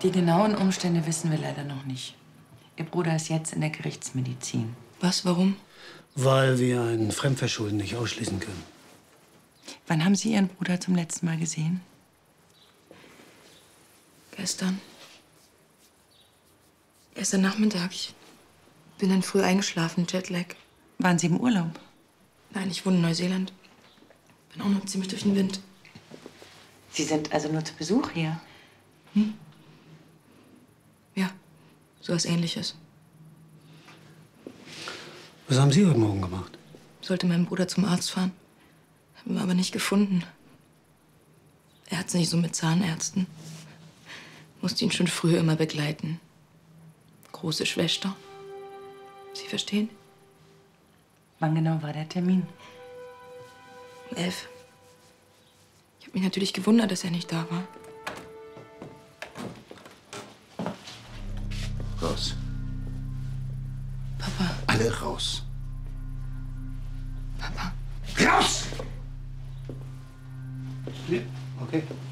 Die genauen Umstände wissen wir leider noch nicht. Ihr Bruder ist jetzt in der Gerichtsmedizin. Was, warum? Weil wir ein Fremdverschulden nicht ausschließen können. Wann haben Sie Ihren Bruder zum letzten Mal gesehen? Gestern. Gestern Nachmittag. Ich bin dann früh eingeschlafen, Jetlag. Waren Sie im Urlaub? Nein, ich wohne in Neuseeland. Bin auch noch ziemlich durch den Wind. Sie sind also nur zu Besuch hier? Ja, sowas Ähnliches. Was haben Sie heute Morgen gemacht? Sollte meinen Bruder zum Arzt fahren. Haben wir aber nicht gefunden. Er hat's nicht so mit Zahnärzten. Musste ihn schon früher immer begleiten. Große Schwester. Sie verstehen? Wann genau war der Termin? Um 11. Ich habe mich natürlich gewundert, dass er nicht da war. Raus. Papa. Alle raus. Papa. Raus! Ja, okay.